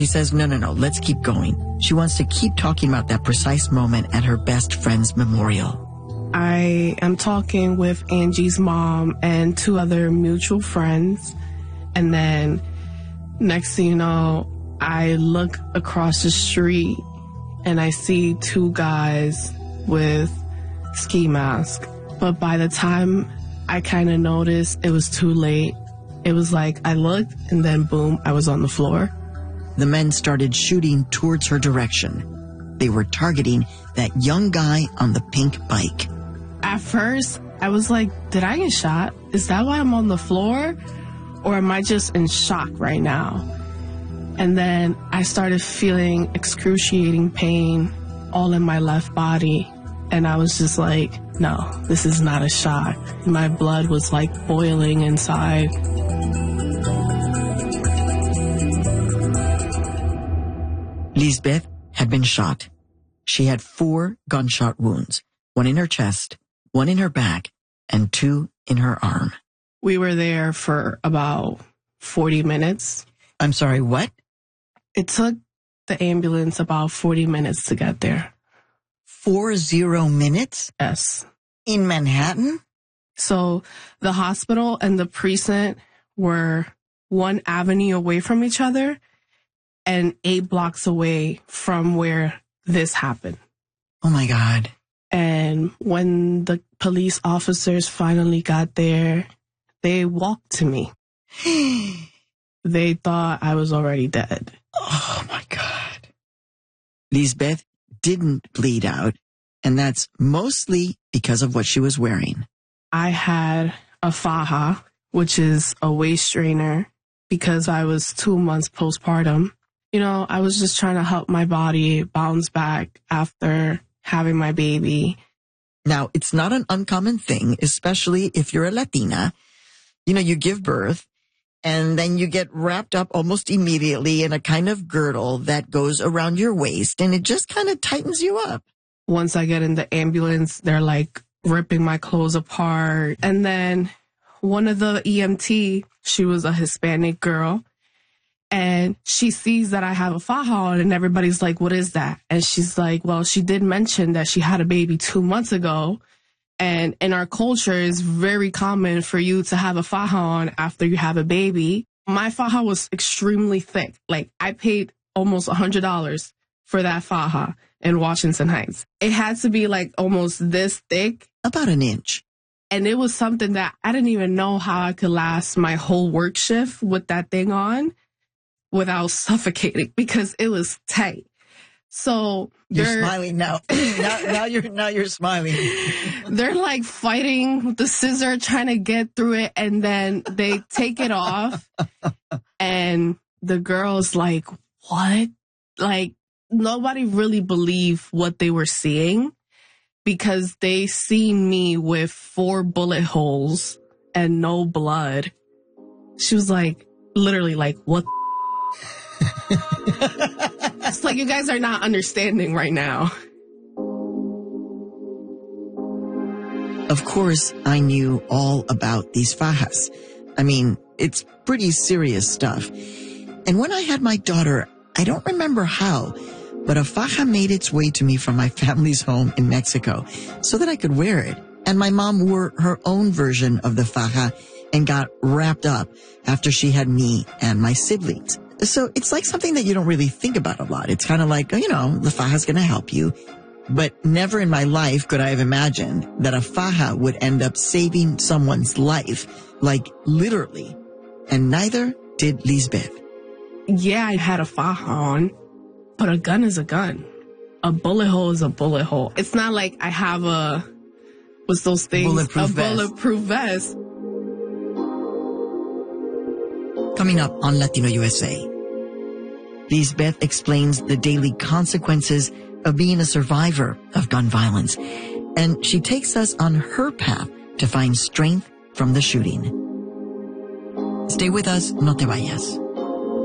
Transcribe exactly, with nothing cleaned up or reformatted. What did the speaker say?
He says, no, no, no, let's keep going. She wants to keep talking about that precise moment at her best friend's memorial. I am talking with Angie's mom and two other mutual friends. And then next thing you know, I look across the street and I see two guys with ski masks. But by the time I kind of noticed, it was too late. It was like I looked and then boom, I was on the floor. The men started shooting towards her direction. They were targeting that young guy on the pink bike. At first, I was like, did I get shot? Is that why I'm on the floor? Or am I just in shock right now? And then I started feeling excruciating pain all in my left body. And I was just like, no, this is not a shock. My blood was like boiling inside. Lisbeth had been shot. She had four gunshot wounds, one in her chest, one in her back, and two in her arm. We were there for about forty minutes. I'm sorry, what? It took the ambulance about forty minutes to get there. Four zero minutes? Yes. In Manhattan? So the hospital and the precinct were one avenue away from each other and eight blocks away from where this happened. Oh my God. And when the police officers finally got there, they walked to me. They thought I was already dead. Oh my God. Lisbeth didn't bleed out, and that's mostly because of what she was wearing. I had a faja, which is a waist strainer, because I was two months postpartum. You know, I was just trying to help my body bounce back after having my baby. Now, it's not an uncommon thing, especially if you're a Latina. You know, you give birth, and then you get wrapped up almost immediately in a kind of girdle that goes around your waist, and it just kind of tightens you up. Once I get in the ambulance, they're like ripping my clothes apart. And then one of the E M T, she was a Hispanic girl, and she sees that I have a faja on, and everybody's like, what is that? And she's like, well, she did mention that she had a baby two months ago. And in our culture, it's very common for you to have a faja on after you have a baby. My faja was extremely thick. Like, I paid almost one hundred dollars for that faja in Washington Heights. It had to be like almost this thick. About an inch. And it was something that I didn't even know how I could last my whole work shift with that thing on without suffocating, because it was tight. So you're smiling now. now. Now you're now you're smiling. They're like fighting with the scissor, trying to get through it, and then they take it off. And the girl's like, "What?" Like, nobody really believed what they were seeing, because they seen me with four bullet holes and no blood. She was like, literally, like, "What?" It's like, you guys are not understanding right now. Of course, I knew all about these fajas. I mean, it's pretty serious stuff. And when I had my daughter, I don't remember how, but a faja made its way to me from my family's home in Mexico so that I could wear it. And my mom wore her own version of the faja and got wrapped up after she had me and my siblings. So it's like something that you don't really think about a lot. It's kind of like, you know, the faja's going to help you. But never in my life could I have imagined that a faja would end up saving someone's life, like literally. And neither did Lisbeth. Yeah, I had a faja on, but a gun is a gun. A bullet hole is a bullet hole. It's not like I have a, what's those things? Bulletproof a vest. bulletproof vest. Coming up on Latino U S A, Lisbeth explains the daily consequences of being a survivor of gun violence, and she takes us on her path to find strength from the shooting. Stay with us, no te vayas.